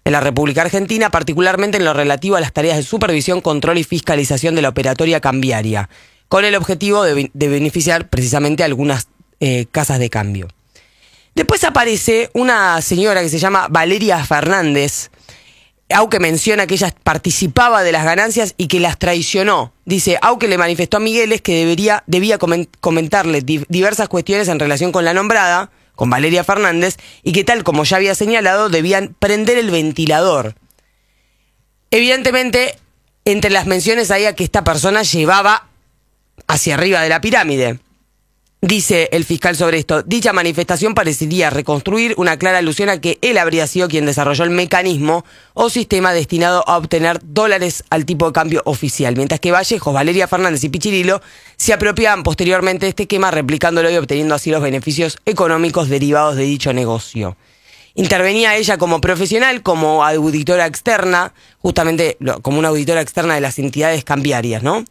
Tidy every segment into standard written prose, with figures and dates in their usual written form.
en la República Argentina, particularmente en lo relativo a las tareas de supervisión, control y fiscalización de la operatoria cambiaria, con el objetivo de beneficiar precisamente a algunas casas de cambio. Después aparece una señora que se llama Valeria Fernández, Auque menciona que ella participaba de las ganancias y que las traicionó. Dice, Auque le manifestó a Migueles que debía comentarle diversas cuestiones en relación con la nombrada, con Valeria Fernández, y que tal como ya había señalado, debían prender el ventilador. Evidentemente, entre las menciones había que esta persona llevaba hacia arriba de la pirámide. Dice el fiscal sobre esto, dicha manifestación parecería reconstruir una clara alusión a que él habría sido quien desarrolló el mecanismo o sistema destinado a obtener dólares al tipo de cambio oficial, mientras que Vallejos, Valeria Fernández y Pichirilo se apropiaban posteriormente de este esquema, replicándolo y obteniendo así los beneficios económicos derivados de dicho negocio. Intervenía ella como profesional, como auditora externa, justamente como una auditora externa de las entidades cambiarias, ¿no?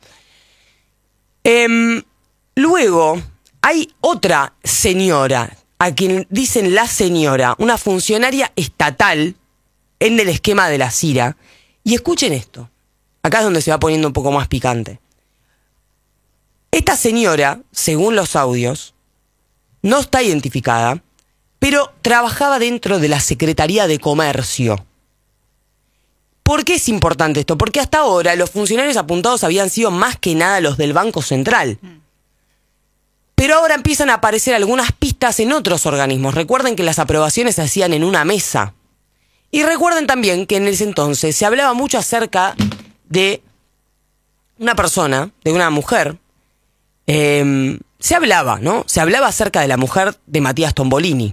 Luego hay otra señora, a quien dicen la señora, una funcionaria estatal en el esquema de la CIRA. Y escuchen esto, acá es donde se va poniendo un poco más picante. Esta señora, según los audios, no está identificada, pero trabajaba dentro de la Secretaría de Comercio. ¿Por qué es importante esto? Porque hasta ahora los funcionarios apuntados habían sido más que nada los del Banco Central. Pero ahora empiezan a aparecer algunas pistas en otros organismos. Recuerden que las aprobaciones se hacían en una mesa. Y recuerden también que en ese entonces se hablaba mucho acerca de una persona, de una mujer. Se hablaba, ¿no? Se hablaba acerca de la mujer de Matías Tombolini.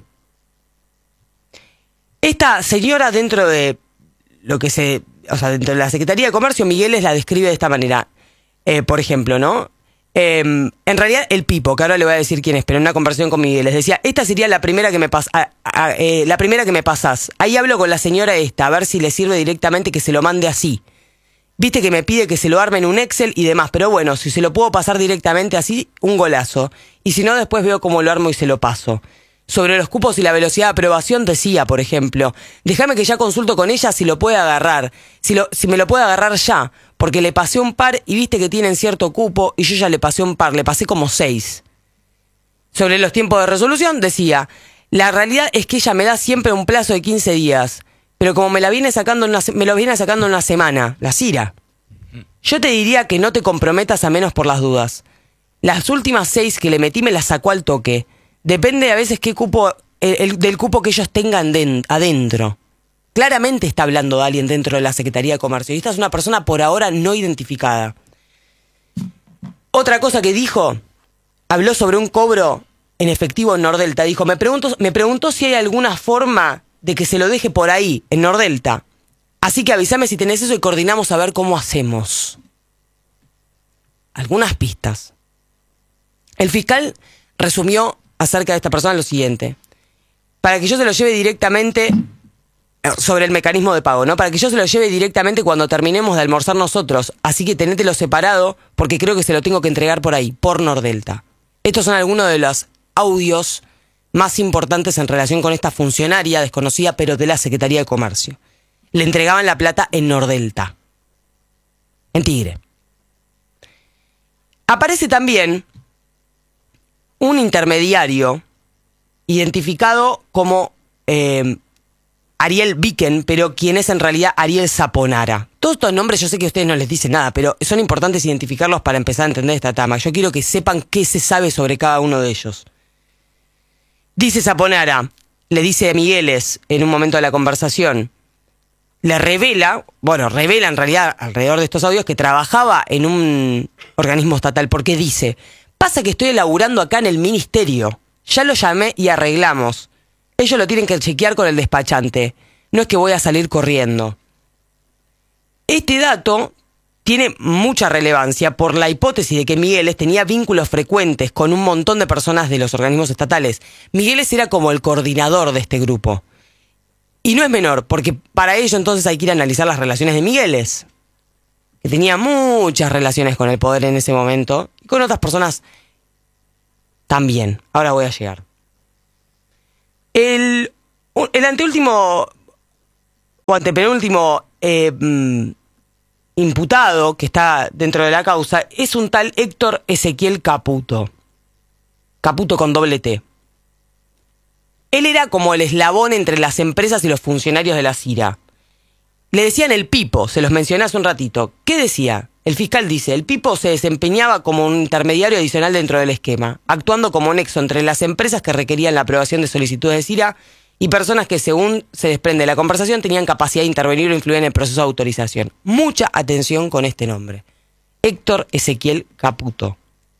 Esta señora dentro de dentro de la Secretaría de Comercio, Migueles la describe de esta manera. Por ejemplo, ¿no? En realidad el Pipo, que ahora le voy a decir quién es, pero en una conversación con Miguel les decía, esta sería la primera que me pasás. Ahí hablo con la señora esta, a ver si le sirve directamente que se lo mande así. Viste que me pide que se lo arme en un Excel y demás, pero bueno, si se lo puedo pasar directamente así, un golazo. Y si no, después veo cómo lo armo y se lo paso. Sobre los cupos y la velocidad de aprobación decía, por ejemplo, déjame que ya consulto con ella si lo puede agarrar, si me lo puede agarrar ya, porque le pasé un par y viste que tienen cierto cupo y yo ya le pasé un par, le pasé como 6. Sobre los tiempos de resolución decía, la realidad es que ella me da siempre un plazo de 15 días, pero como me lo viene sacando en una semana, la CIRA. Yo te diría que no te comprometas a menos por las dudas. Las últimas 6 que le metí me las sacó al toque. Depende a veces qué cupo, del cupo que ellos tengan adentro. Claramente está hablando de alguien dentro de la Secretaría de Comercio. Y esta es una persona por ahora no identificada. Otra cosa que dijo, habló sobre un cobro en efectivo en Nordelta. Dijo, me preguntó si hay alguna forma de que se lo deje por ahí, en Nordelta. Así que avísame si tenés eso y coordinamos a ver cómo hacemos. Algunas pistas. El fiscal resumió acerca de esta persona lo siguiente. Para que yo se lo lleve directamente sobre el mecanismo de pago, ¿no? Para que yo se lo lleve directamente cuando terminemos de almorzar nosotros. Así que tenételo separado porque creo que se lo tengo que entregar por ahí, por Nordelta. Estos son algunos de los audios más importantes en relación con esta funcionaria desconocida, pero de la Secretaría de Comercio. Le entregaban la plata en Nordelta. En Tigre. Aparece también un intermediario identificado como Ariel Viken, pero quien es en realidad Ariel Zaponara. Todos estos nombres yo sé que a ustedes no les dicen nada, pero son importantes identificarlos para empezar a entender esta trama. Yo quiero que sepan qué se sabe sobre cada uno de ellos. Dice Zaponara, le dice a Migueles en un momento de la conversación, revela en realidad alrededor de estos audios que trabajaba en un organismo estatal, porque dice, pasa que estoy laburando acá en el ministerio, ya lo llamé y arreglamos. Ellos lo tienen que chequear con el despachante, no es que voy a salir corriendo. Este dato tiene mucha relevancia por la hipótesis de que Migueles tenía vínculos frecuentes con un montón de personas de los organismos estatales. Migueles era como el coordinador de este grupo. Y no es menor, porque para ello entonces hay que ir a analizar las relaciones de Migueles, que tenía muchas relaciones con el poder en ese momento, y con otras personas también. Ahora voy a llegar. El anteúltimo o antepenúltimo imputado que está dentro de la causa es un tal Héctor Ezequiel Caputo. Caputo con doble T. Él era como el eslabón entre las empresas y los funcionarios de la CIRA. Le decían el Pipo, se los mencioné hace un ratito. ¿Qué decía? El fiscal dice, el Pipo se desempeñaba como un intermediario adicional dentro del esquema, actuando como nexo entre las empresas que requerían la aprobación de solicitudes de CIRA y personas que, según se desprende de la conversación, tenían capacidad de intervenir o influir en el proceso de autorización. Mucha atención con este nombre. Héctor Ezequiel Caputo.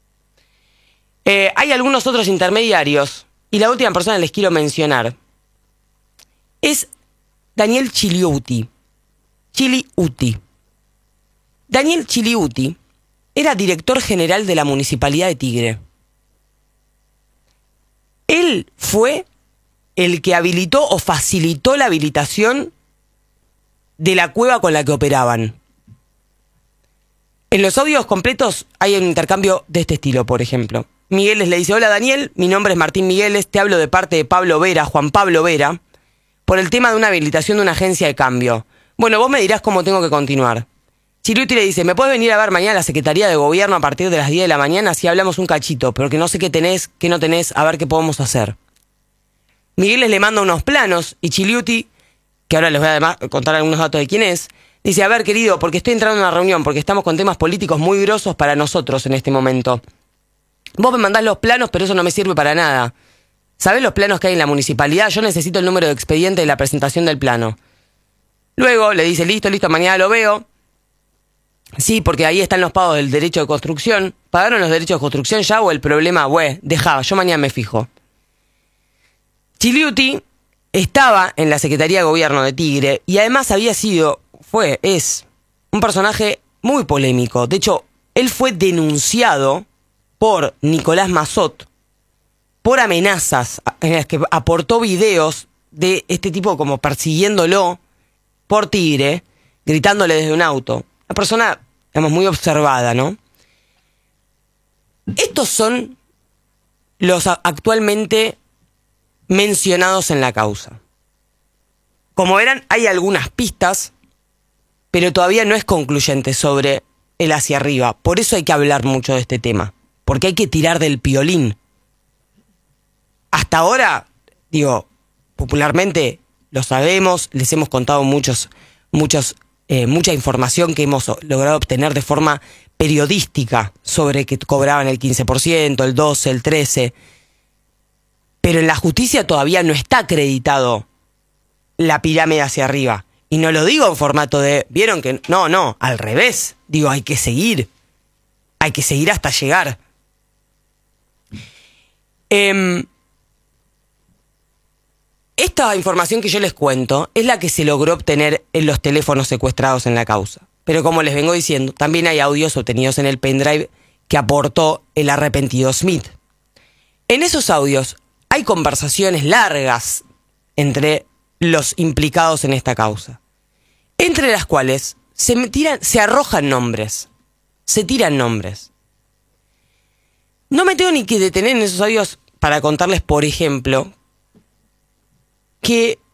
Hay algunos otros intermediarios, y la última persona que les quiero mencionar es Daniel Chiliuti. Daniel Chiliuti era director general de la Municipalidad de Tigre. Él fue el que habilitó o facilitó la habilitación de la cueva con la que operaban. En los audios completos hay un intercambio de este estilo, por ejemplo. Migueles le dice, hola Daniel, mi nombre es Martín Migueles, te hablo de parte de Pablo Vera, Juan Pablo Vera, por el tema de una habilitación de una agencia de cambio. Bueno, vos me dirás cómo tengo que continuar. Chiliuti le dice, ¿me puedes venir a ver mañana a la Secretaría de Gobierno a partir de las 10 de la mañana? Así hablamos un cachito, pero que no sé qué tenés, qué no tenés, a ver qué podemos hacer. Migueles le manda unos planos y Chiliuti, que ahora les voy a contar algunos datos de quién es, dice, a ver querido, porque estoy entrando en una reunión, porque estamos con temas políticos muy grosos para nosotros en este momento. Vos me mandás los planos, pero eso no me sirve para nada. ¿Sabés los planos que hay en la municipalidad? Yo necesito el número de expediente de la presentación del plano. Luego le dice, listo, mañana lo veo. Sí, porque ahí están los pagos del derecho de construcción. ¿Pagaron los derechos de construcción ya o el problema? Dejá, yo mañana me fijo. Chiliuti estaba en la Secretaría de Gobierno de Tigre y además es un personaje muy polémico. De hecho, él fue denunciado por Nicolás Massot por amenazas en las que aportó videos de este tipo como persiguiéndolo por Tigre, gritándole desde un auto. Una persona, digamos, muy observada, ¿no? Estos son los actualmente mencionados en la causa. Como verán, hay algunas pistas, pero todavía no es concluyente sobre el hacia arriba. Por eso hay que hablar mucho de este tema, porque hay que tirar del piolín. Hasta ahora, popularmente lo sabemos, les hemos contado mucha información que hemos logrado obtener de forma periodística sobre que cobraban el 15%, el 12%, el 13%. Pero en la justicia todavía no está acreditado la pirámide hacia arriba. Y no lo digo en formato de, ¿vieron que? No, al revés. Digo, hay que seguir. Hay que seguir hasta llegar. Esta información que yo les cuento es la que se logró obtener en los teléfonos secuestrados en la causa. Pero como les vengo diciendo, también hay audios obtenidos en el pendrive que aportó el arrepentido Smith. En esos audios hay conversaciones largas entre los implicados en esta causa, entre las cuales se arrojan nombres, se tiran nombres. No me tengo ni que detener en esos audios para contarles, por ejemplo, que,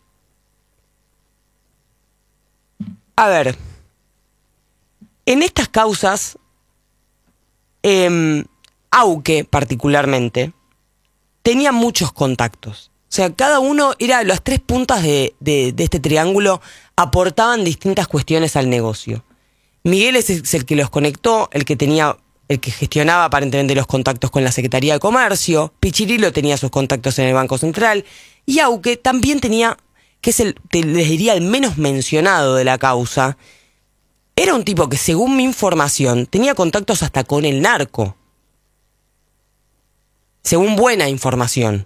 en estas causas, Auque particularmente, tenía muchos contactos. O sea, cada uno era, las tres puntas de este triángulo aportaban distintas cuestiones al negocio. Miguel es el que los conectó, el que gestionaba aparentemente los contactos con la Secretaría de Comercio. Pichirilo tenía sus contactos en el Banco Central. Y Auque también tenía, que es les diría, el menos mencionado de la causa. Era un tipo que, según mi información, tenía contactos hasta con el narco. Según buena información.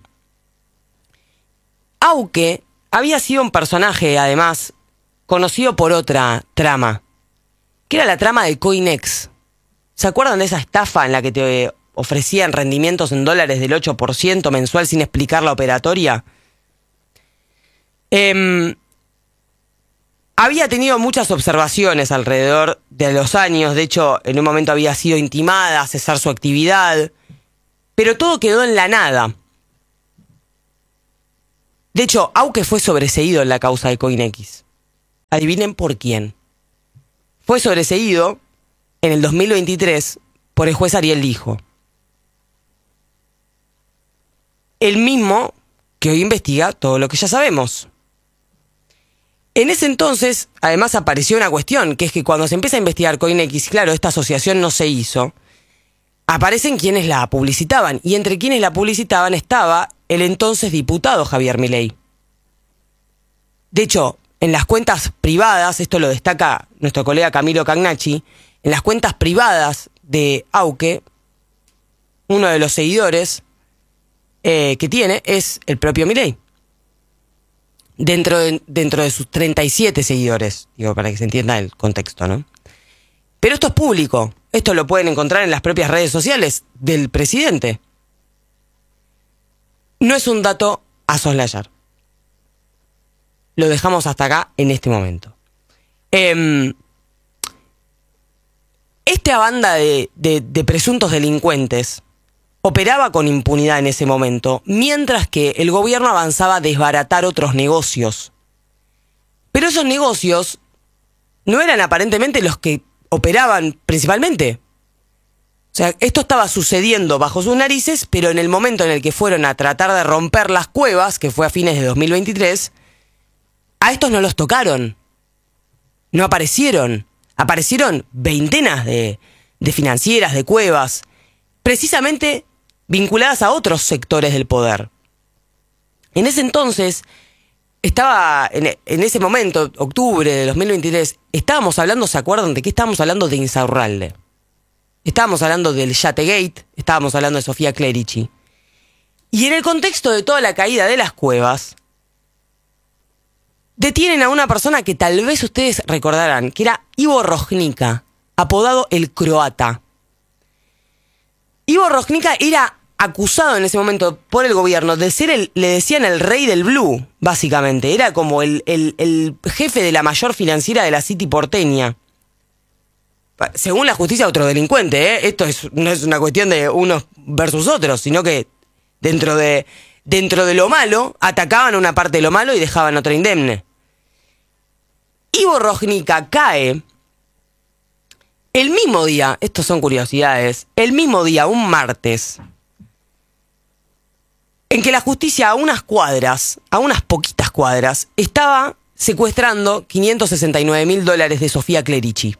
Auque había sido un personaje, además, conocido por otra trama, que era la trama de Coinex. ¿Se acuerdan de esa estafa en la que te ofrecían rendimientos en dólares del 8% mensual sin explicar la operatoria? Había tenido muchas observaciones alrededor de los años. De hecho, en un momento había sido intimada a cesar su actividad. Pero todo quedó en la nada. De hecho, Auque fue sobreseído en la causa de Coinex. Adivinen por quién. Fue sobreseído en el 2023 por el juez Ariel Lijo. El mismo que hoy investiga todo lo que ya sabemos. En ese entonces, además, apareció una cuestión, que es que cuando se empieza a investigar CoinEx, claro, esta asociación no se hizo, aparecen quienes la publicitaban, y entre quienes la publicitaban estaba el entonces diputado Javier Milei. De hecho, en las cuentas privadas, esto lo destaca nuestro colega Camilo Cagnacci, en las cuentas privadas de Auke, uno de los seguidores que tiene es el propio Milei. Dentro de sus 37 seguidores, digo, para que se entienda el contexto, ¿no? Pero esto es público, esto lo pueden encontrar en las propias redes sociales del presidente. No es un dato a soslayar. Lo dejamos hasta acá en este momento. Esta banda de presuntos delincuentes operaba con impunidad en ese momento, mientras que el gobierno avanzaba a desbaratar otros negocios. Pero esos negocios no eran aparentemente los que operaban principalmente. O sea, esto estaba sucediendo bajo sus narices, pero en el momento en el que fueron a tratar de romper las cuevas, que fue a fines de 2023, a estos no los tocaron. No aparecieron. Aparecieron veintenas de financieras, de cuevas, precisamente vinculadas a otros sectores del poder. En ese entonces, en ese momento, octubre de 2023, estábamos hablando, ¿se acuerdan de qué estábamos hablando? De Insaurralde. Estábamos hablando del Yategate, estábamos hablando de Sofía Clerici. Y en el contexto de toda la caída de las cuevas, detienen a una persona que tal vez ustedes recordarán, que era Ivo Rojnica, apodado el Croata. Ivo Rojnica era acusado en ese momento por el gobierno de ser le decían el rey del blue, básicamente. Era como el jefe de la mayor financiera de la City porteña. Según la justicia, otro delincuente, ¿eh? Esto no es una cuestión de unos versus otros, sino que dentro de lo malo, atacaban una parte de lo malo y dejaban otra indemne. Ivo Rojnica cae el mismo día, estos son curiosidades, el mismo día, un martes, en que la justicia a unas poquitas cuadras, estaba secuestrando $569.000 de Sofía Clerici.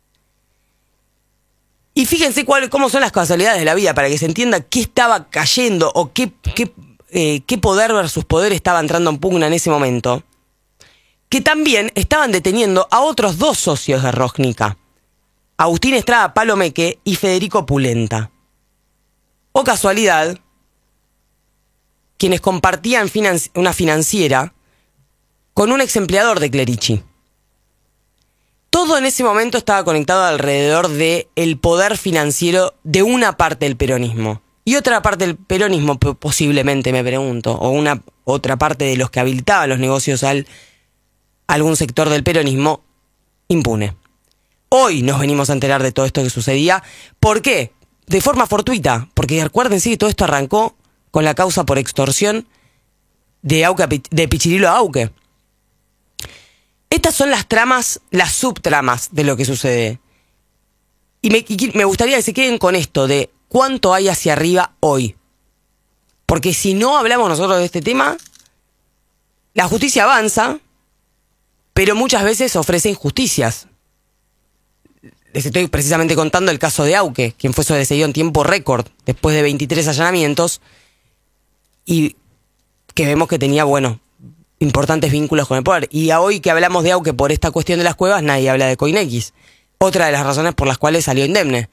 Y fíjense cómo son las casualidades de la vida, para que se entienda qué estaba cayendo o qué poder versus poder estaba entrando en pugna en ese momento. Que también estaban deteniendo a otros dos socios de Rojnica, Agustín Estrada Palomeque y Federico Pulenta. O casualidad, quienes compartían una financiera con un ex empleador de Clerici. Todo en ese momento estaba conectado alrededor del poder financiero de una parte del peronismo. Y otra parte del peronismo, posiblemente, me pregunto, o una otra parte de los que habilitaban los negocios algún sector del peronismo, impune. Hoy nos venimos a enterar de todo esto que sucedía. ¿Por qué? De forma fortuita. Porque acuérdense que todo esto arrancó con la causa por extorsión de Pichirilo a Auke. Estas son las tramas, las subtramas de lo que sucede. Y me gustaría que se queden con esto de cuánto hay hacia arriba hoy. Porque si no hablamos nosotros de este tema, la justicia avanza, pero muchas veces ofrece injusticias. Les estoy precisamente contando el caso de Auke, quien fue sobreseído en tiempo récord, después de 23 allanamientos, y que vemos que tenía, importantes vínculos con el poder. Y a hoy que hablamos de Auke por esta cuestión de las cuevas, nadie habla de CoinEx. Otra de las razones por las cuales salió indemne.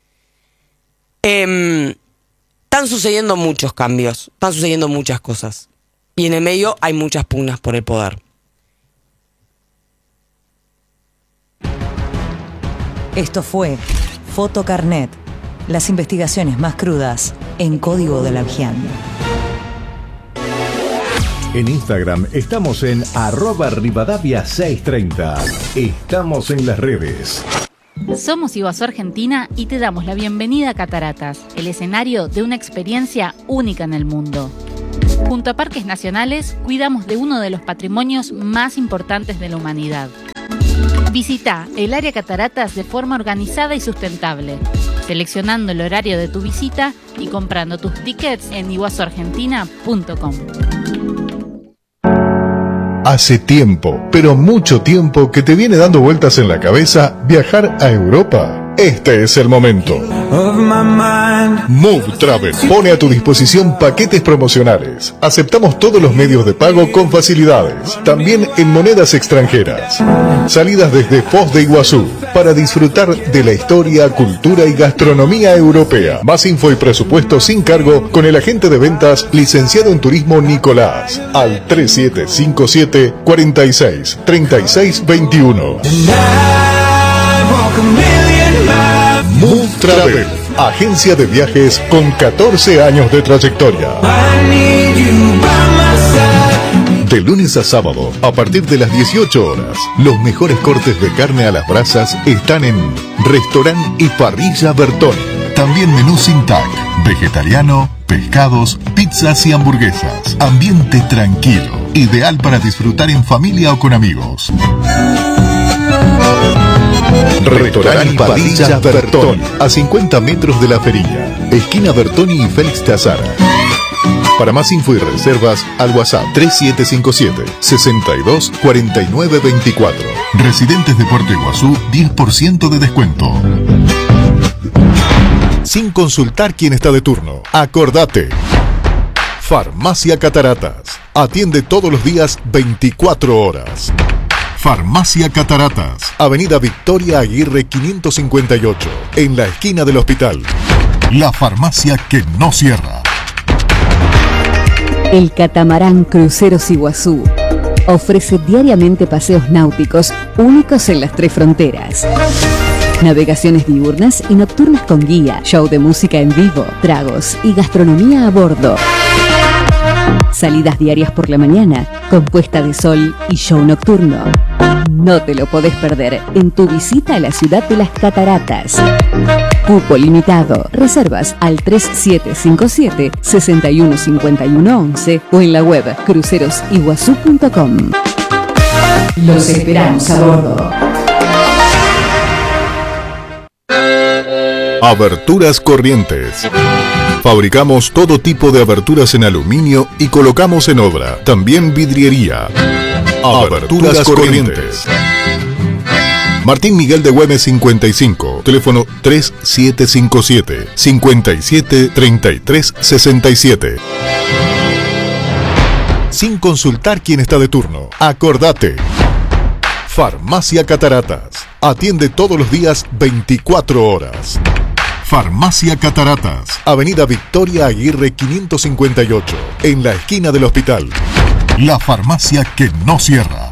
Están sucediendo muchos cambios, están sucediendo muchas cosas. Y en el medio hay muchas pugnas por el poder. Esto fue Fotocarnet, las investigaciones más crudas en Código de la Avian. En Instagram estamos en @Rivadavia630. Estamos en las redes. Somos Iguazú Argentina y te damos la bienvenida a Cataratas, el escenario de una experiencia única en el mundo. Junto a Parques Nacionales, cuidamos de uno de los patrimonios más importantes de la humanidad. Visita el área Cataratas de forma organizada y sustentable, seleccionando el horario de tu visita y comprando tus tickets en iguazuargentina.com. Hace tiempo, pero mucho tiempo, que te viene dando vueltas en la cabeza viajar a Europa. Este es el momento. Move Travel pone a tu disposición paquetes promocionales. Aceptamos todos los medios de pago con facilidades, también en monedas extranjeras. Salidas desde Foz de Iguazú para disfrutar de la historia, cultura y gastronomía europea. Más info y presupuesto sin cargo con el agente de ventas licenciado en turismo Nicolás al 3757 46 36 21. Move Travel, agencia de viajes con 14 años de trayectoria. De lunes a sábado, a partir de las 18 horas, los mejores cortes de carne a las brasas están en Restaurant y Parrilla Bertoni. También menú sin tag, vegetariano, pescados, pizzas y hamburguesas. Ambiente tranquilo, ideal para disfrutar en familia o con amigos. Restaurant y Parrilla Bertoni, a 50 metros de la Ferilla, esquina Bertoni y Félix de Azara. Para más info y reservas, al WhatsApp 3757 62 49 24. Residentes de Puerto Iguazú, 10% de descuento. Sin consultar quién está de turno. Acordate. Farmacia Cataratas. Atiende todos los días 24 horas. Farmacia Cataratas, Avenida Victoria Aguirre 558, en la esquina del hospital. La farmacia que no cierra. El catamarán Cruceros Iguazú ofrece diariamente paseos náuticos únicos en las 3 fronteras. Navegaciones diurnas y nocturnas con guía, show de música en vivo, tragos y gastronomía a bordo. Salidas diarias por la mañana, con puesta de sol y show nocturno. No te lo podés perder en tu visita a la ciudad de las Cataratas. Cupo limitado. Reservas al 3757 615111 o en la web crucerosiguazú.com. Los esperamos a bordo. Aberturas Corrientes. Fabricamos todo tipo de aberturas en aluminio y colocamos en obra. También vidriería. Aberturas Corrientes. Martín Miguel de Güemes 55. Teléfono 3757 57 33 67. Sin consultar quién está de turno. Acordate. Farmacia Cataratas. Atiende todos los días 24 horas. Farmacia Cataratas, Avenida Victoria Aguirre 558, en la esquina del hospital. La farmacia que no cierra.